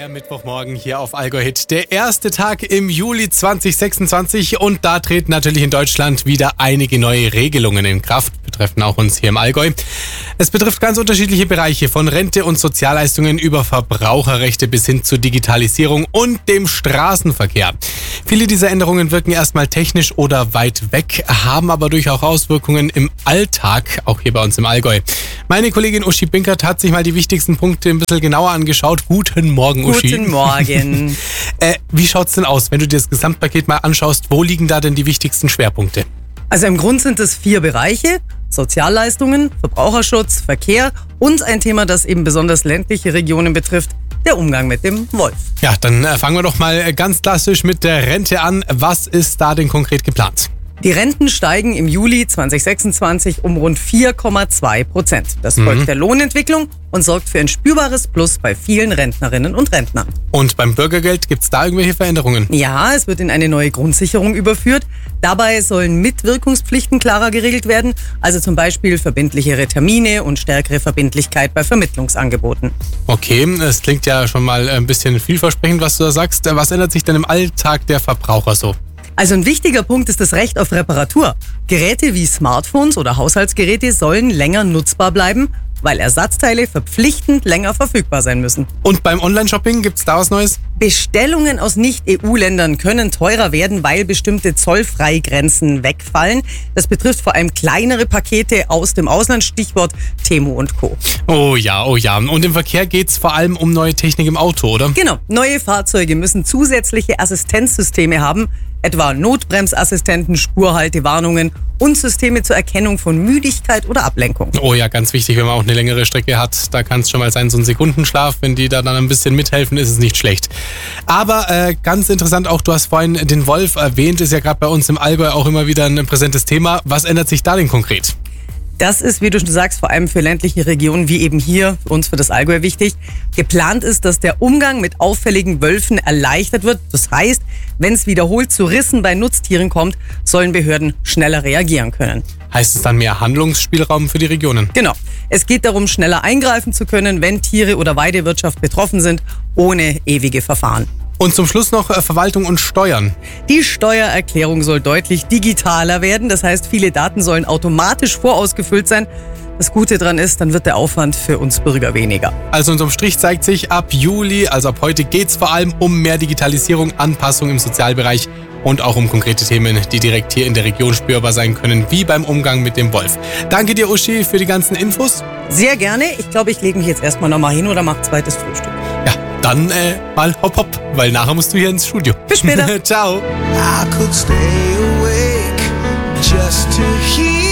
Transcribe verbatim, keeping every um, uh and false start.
Der Mittwochmorgen hier auf Allgäu Hit. Der erste Tag im Juli zwanzig sechsundzwanzig und da treten natürlich in Deutschland wieder einige neue Regelungen in Kraft, betreffen auch uns hier im Allgäu. Es betrifft ganz unterschiedliche Bereiche, von Rente und Sozialleistungen über Verbraucherrechte bis hin zur Digitalisierung und dem Straßenverkehr. Viele dieser Änderungen wirken erstmal technisch oder weit weg, haben aber durchaus Auswirkungen im Alltag, auch hier bei uns im Allgäu. Meine Kollegin Uschi Binkert hat sich mal die wichtigsten Punkte ein bisschen genauer angeschaut. Guten Morgen, Uschi. Guten Morgen. äh, wie schaut's denn aus, wenn du dir das Gesamtpaket mal anschaust? Wo liegen da denn die wichtigsten Schwerpunkte? Also im Grund sind es vier Bereiche: Sozialleistungen, Verbraucherschutz, Verkehr und ein Thema, das eben besonders ländliche Regionen betrifft: der Umgang mit dem Wolf. Ja, dann äh, fangen wir doch mal ganz klassisch mit der Rente an. Was ist da denn konkret geplant? Die Renten steigen im Juli zwanzig sechsundzwanzig um rund vier Komma zwei Prozent. Das folgt Mhm. der Lohnentwicklung und sorgt für ein spürbares Plus bei vielen Rentnerinnen und Rentnern. Und beim Bürgergeld, gibt's da irgendwelche Veränderungen? Ja, es wird in eine neue Grundsicherung überführt. Dabei sollen Mitwirkungspflichten klarer geregelt werden, also zum Beispiel verbindlichere Termine und stärkere Verbindlichkeit bei Vermittlungsangeboten. Okay, es klingt ja schon mal ein bisschen vielversprechend, was du da sagst. Was ändert sich denn im Alltag der Verbraucher so? Also ein wichtiger Punkt ist das Recht auf Reparatur. Geräte wie Smartphones oder Haushaltsgeräte sollen länger nutzbar bleiben, weil Ersatzteile verpflichtend länger verfügbar sein müssen. Und beim Online-Shopping, gibt's da was Neues? Bestellungen aus Nicht-E U-Ländern können teurer werden, weil bestimmte Zollfreigrenzen wegfallen. Das betrifft vor allem kleinere Pakete aus dem Ausland, Stichwort Temu und Co. Oh ja, oh ja. Und im Verkehr geht's vor allem um neue Technik im Auto, oder? Genau, neue Fahrzeuge müssen zusätzliche Assistenzsysteme haben, etwa Notbremsassistenten, Spurhaltewarnungen und Systeme zur Erkennung von Müdigkeit oder Ablenkung. Oh ja, ganz wichtig, wenn man auch eine längere Strecke hat, da kann es schon mal sein, so ein Sekundenschlaf, wenn die da dann ein bisschen mithelfen, ist es nicht schlecht. Aber äh, ganz interessant auch, du hast vorhin den Wolf erwähnt, ist ja gerade bei uns im Allgäu auch immer wieder ein präsentes Thema. Was ändert sich da denn konkret? Das ist, wie du schon sagst, vor allem für ländliche Regionen wie eben hier, für uns für das Allgäu wichtig. Geplant ist, dass der Umgang mit auffälligen Wölfen erleichtert wird. Das heißt, wenn es wiederholt zu Rissen bei Nutztieren kommt, sollen Behörden schneller reagieren können. Heißt es dann mehr Handlungsspielraum für die Regionen? Genau. Es geht darum, schneller eingreifen zu können, wenn Tiere oder Weidewirtschaft betroffen sind, ohne ewige Verfahren. Und zum Schluss noch äh, Verwaltung und Steuern. Die Steuererklärung soll deutlich digitaler werden. Das heißt, viele Daten sollen automatisch vorausgefüllt sein. Das Gute daran ist, dann wird der Aufwand für uns Bürger weniger. Also unterm Strich zeigt sich, ab Juli, also ab heute, geht's vor allem um mehr Digitalisierung, Anpassung im Sozialbereich und auch um konkrete Themen, die direkt hier in der Region spürbar sein können, wie beim Umgang mit dem Wolf. Danke dir, Uschi, für die ganzen Infos. Sehr gerne. Ich glaube, ich lege mich jetzt erstmal nochmal hin oder mache zweites Frühstück. Ja, dann äh, mal hopp hopp, weil nachher musst du hier ins Studio. Bis später. Ciao. I could stay awake just to hear